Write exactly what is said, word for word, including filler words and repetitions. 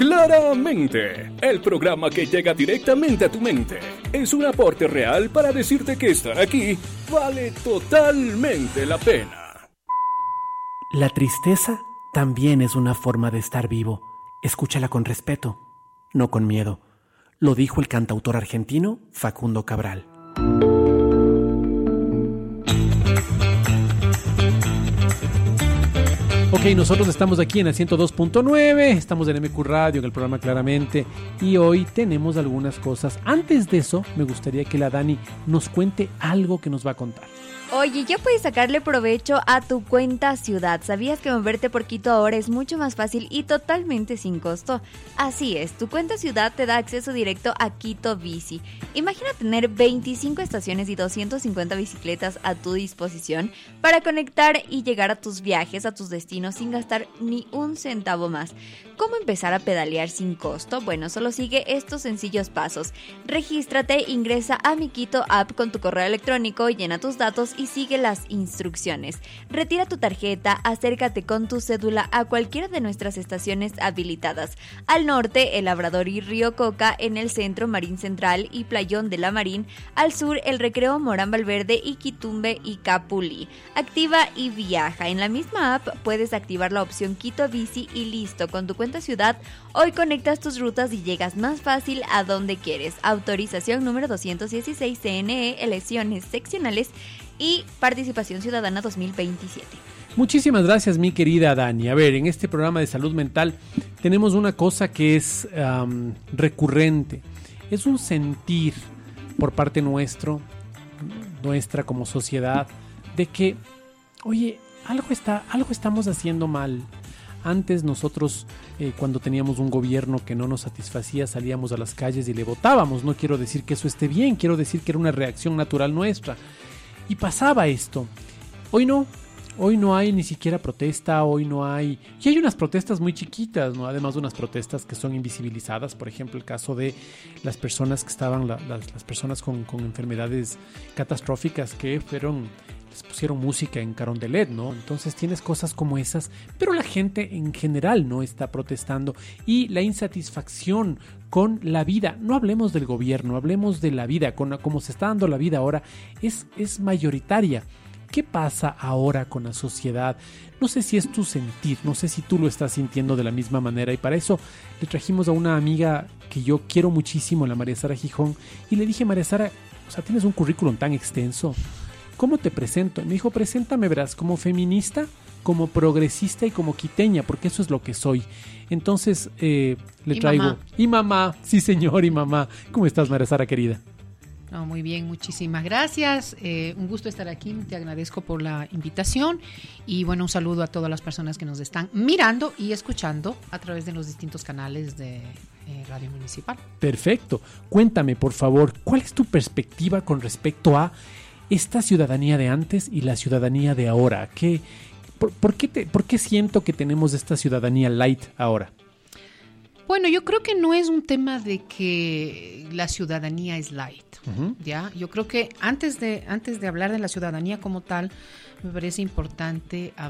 Claramente, el programa que llega directamente a tu mente es un aporte real para decirte que estar aquí vale totalmente la pena. La tristeza también es una forma de estar vivo. Escúchala con respeto, no con miedo. Lo dijo el cantautor argentino Facundo Cabral. Ok, nosotros estamos aquí en el ciento dos punto nueve, estamos en M Q Radio, en el programa Claramente, y hoy tenemos algunas cosas. Antes de eso, me gustaría que la Dani nos cuente algo que nos va a contar. Oye, ya puedes sacarle provecho a tu cuenta ciudad. ¿Sabías que moverte por Quito ahora es mucho más fácil y totalmente sin costo? Así es, tu cuenta ciudad te da acceso directo a Quito Bici. Imagina tener veinticinco estaciones y doscientas cincuenta bicicletas a tu disposición para conectar y llegar a tus viajes, a tus destinos sin gastar ni un centavo más. ¿Cómo empezar a pedalear sin costo? Bueno, solo sigue estos sencillos pasos. Regístrate, ingresa a Mi Quito App con tu correo electrónico, llena tus datos y sigue las instrucciones. Retira tu tarjeta, acércate con tu cédula a cualquiera de nuestras estaciones habilitadas. Al norte, El Labrador y Río Coca; en el centro, Marín Central y Playón de la Marín; al sur, El Recreo, Morán Valverde y Quitumbe y Capulí. Activa y viaja. En la misma app puedes activar la opción Quito Bici y listo, con tu cuenta ciudad, hoy conectas tus rutas y llegas más fácil a donde quieres. Autorización número doscientos dieciséis C N E, elecciones seccionales y participación ciudadana dos mil veintisiete. Muchísimas gracias, mi querida Dani. A ver, en este programa de salud mental tenemos una cosa que es um, recurrente. Es un sentir por parte nuestro, nuestra como sociedad, de que, oye, algo está, algo estamos haciendo mal. Antes nosotros, eh, cuando teníamos un gobierno que no nos satisfacía, salíamos a las calles y le votábamos. No quiero decir que eso esté bien, quiero decir que era una reacción natural nuestra. Y pasaba esto. Hoy no, hoy no hay ni siquiera protesta, hoy no hay... Y hay unas protestas muy chiquitas, ¿no? Además de unas protestas que son invisibilizadas. Por ejemplo, el caso de las personas que estaban, la, las, las personas con, con enfermedades catastróficas que fueron... les pusieron música en Carondelet, ¿no? Entonces tienes cosas como esas, pero la gente en general no está protestando. Y la insatisfacción con la vida, no hablemos del gobierno, hablemos de la vida, con cómo se está dando la vida ahora, es, es mayoritaria. ¿Qué pasa ahora con la sociedad? No sé si es tu sentir, no sé si tú lo estás sintiendo de la misma manera, y para eso le trajimos a una amiga que yo quiero muchísimo, la María Sara Gijón, y le dije: María Sara, o sea, tienes un currículum tan extenso, ¿cómo te presento? Me dijo: preséntame, verás, como feminista, como progresista y como quiteña, porque eso es lo que soy. Entonces, eh, le y traigo... Mamá. Y mamá, sí señor, y mamá. ¿Cómo estás, María Sara, querida? No, muy bien, muchísimas gracias. Eh, un gusto estar aquí, te agradezco por la invitación. Y bueno, un saludo a todas las personas que nos están mirando y escuchando a través de los distintos canales de eh, Radio Municipal. Perfecto. Cuéntame, por favor, ¿cuál es tu perspectiva con respecto a esta ciudadanía de antes y la ciudadanía de ahora? ¿Qué, por, por, qué te, ¿Por qué siento que tenemos esta ciudadanía light ahora? Bueno, yo creo que no es un tema de que la ciudadanía es light, uh-huh. ¿ya? Yo creo que antes de, antes de hablar de la ciudadanía como tal, me parece importante